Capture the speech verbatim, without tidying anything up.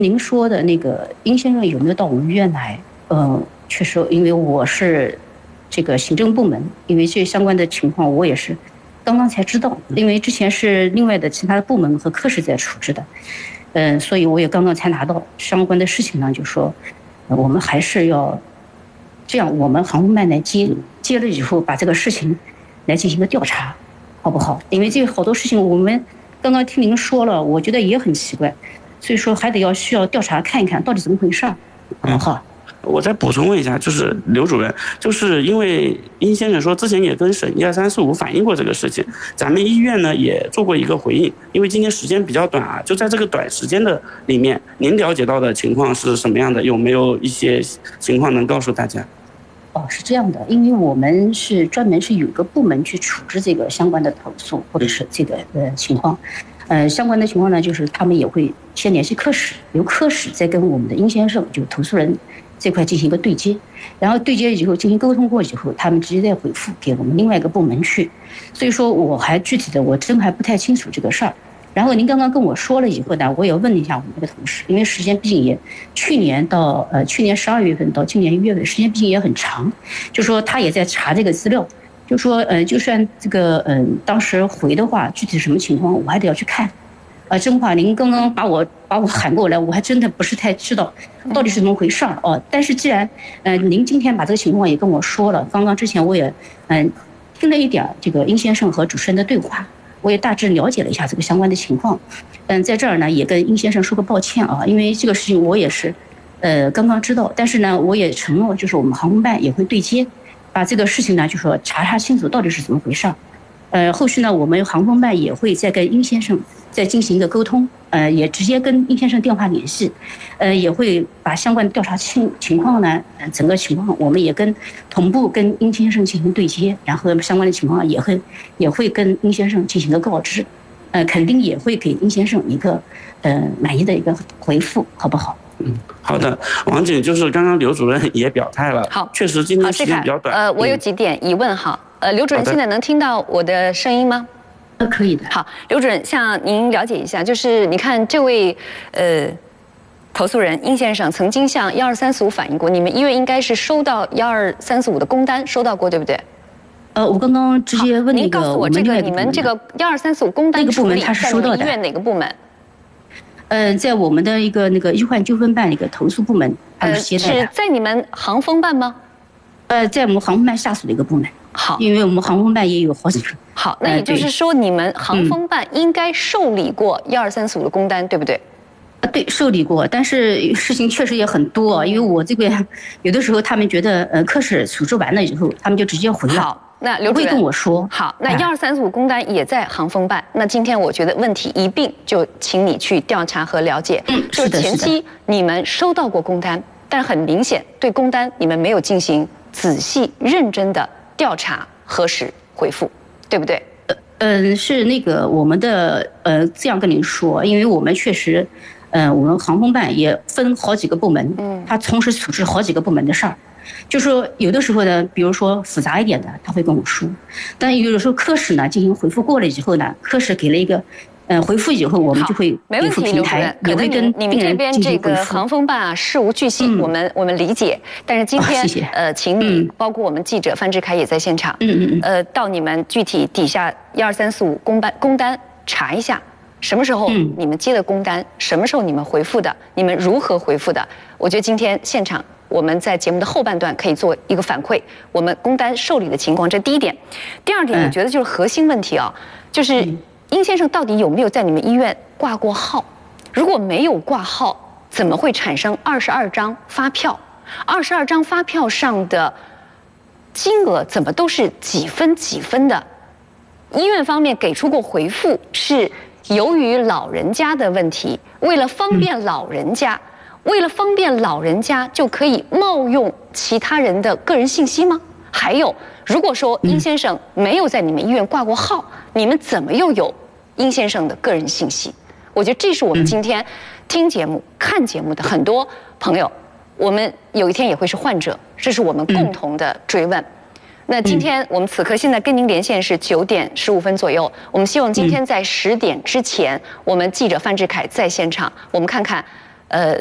您说的那个殷先生有没有到我们医院来？呃，确实，因为我是这个行政部门，因为这相关的情况我也是刚刚才知道，因为之前是另外的其他的部门和科室在处置的，嗯、呃，所以我也刚刚才拿到相关的事情呢，就说、呃、我们还是要这样，我们航空办来接接了以后，把这个事情来进行个调查，好不好？因为这好多事情我们刚刚听您说了，我觉得也很奇怪，所以说还得要需要调查看一看到底怎么回事儿。嗯，好。 我再补充问一下，就是刘主任，就是因为殷先生说之前也跟省一二三四五反映过这个事情，咱们医院呢也做过一个回应。因为今天时间比较短啊，就在这个短时间的里面，您了解到的情况是什么样的？有没有一些情况能告诉大家？ 哦，是这样的，因为我们是专门是有一个部门去处置这个相关的投诉或者是这个呃情况，呃，相关的情况呢，就是他们也会先联系科室，由科室再跟我们的殷先生就投诉人这块进行一个对接，然后对接以后进行沟通过以后，他们直接再回复给我们另外一个部门去。所以说我还具体的我真还不太清楚这个事儿。然后您刚刚跟我说了以后呢，我也问了一下我们那个同事，因为时间毕竟也去年到呃去年十二月份到今年一月份，时间毕竟也很长，就说他也在查这个资料，就说呃就算这个嗯、呃、当时回的话，具体什么情况我还得要去看。啊，真话，您刚刚把我把我喊过来，我还真的不是太知道到底是怎么回事儿哦。但是既然呃您今天把这个情况也跟我说了，刚刚之前我也嗯、呃、听了一点这个殷先生和主持人的对话，我也大致了解了一下这个相关的情况。嗯，在这儿呢也跟殷先生说个抱歉啊，因为这个事情我也是呃刚刚知道，但是呢我也承诺就是我们航空办也会对接，把这个事情呢就说查查清楚到底是怎么回事儿。呃，后续呢我们航空办也会再跟殷先生再进行一个沟通，呃，也直接跟殷先生电话联系，呃，也会把相关的调查情情况呢，呃，整个情况我们也跟同步跟殷先生进行对接，然后相关的情况也会也会跟殷先生进行个告知，呃，肯定也会给殷先生一个呃满意的一个回复，好不好？ 嗯，好的，王警，就是刚刚刘主任也表态了， 好， 确实今天时间比较短。 呃，我有几点疑问哈，呃，刘主任现在能听到我的声音吗？ 呃，可以的。 好，刘主任，向您了解一下，就是你看这位呃投诉人殷先生曾经向幺二三四五反映过，你们医院应该是收到幺二三四五的工单，收到过对不对？ 呃，我刚刚直接问那个， 您告诉我这个你们这个幺二三四五工单那个部门他是收到的， 医院哪个部门？ 呃，在我们的一个那个医患纠纷办一个投诉部门， 呃，是在你们航风办吗？ 呃，在我们航空办下属的一个部门。 好， 因为我们航空办也有好几个。 好，那也就是说，你们航风办应该受理过幺二三四五的工单，对不对？ 啊，对，受理过，但是事情确实也很多，因为我这边有的时候他们觉得，呃，科室处置完了以后，他们就直接回了。 好，那刘主任会跟我说。 好，那幺二三四五工单也在航风办，那今天我觉得问题一并就请你去调查和了解。 嗯，是的， 前期你们收到过工单，但很明显对工单你们没有进行仔细认真的调查核实回复，对不对？ 嗯、呃，是那个我们的呃这样跟您说，因为我们确实，嗯、呃，我们航空办也分好几个部门，嗯，他同时处置好几个部门的事儿，就说有的时候呢，比如说复杂一点的，他会跟我说，但有的时候科室呢进行回复过了以后呢，科室给了一个。呃，回复以后我们就会没问题，刘主任，可能你你们这边这个航风办啊事无巨细，嗯、我们我们理解。但是今天、哦、 谢谢呃，请你、嗯、包括我们记者范志凯也在现场， 嗯嗯嗯， 呃，到你们具体底下一二三四五工班工单查一下，什么时候你们接的工单，嗯、什么时候你们回复的，你们如何回复的？我觉得今天现场我们在节目的后半段可以做一个反馈，我们工单受理的情况，这第一点。第二点，我觉得就是核心问题啊，就是。嗯殷先生到底有没有在你们医院挂过号？如果没有挂号，怎么会产生二十二张发票？二十二张发票上的金额怎么都是几分几分的？医院方面给出过回复，是由于老人家的问题，为了方便老人家，为了方便老人家就可以冒用其他人的个人信息吗？还有，如果说殷先生没有在你们医院挂过号，你们怎么又有殷先生的个人信息？我觉得这是我们今天听节目、看节目的很多朋友，我们有一天也会是患者，这是我们共同的追问。那今天我们此刻现在跟您连线是九点十五分左右，我们希望今天在十点之前，我们记者范志凯在现场，我们看看， 呃，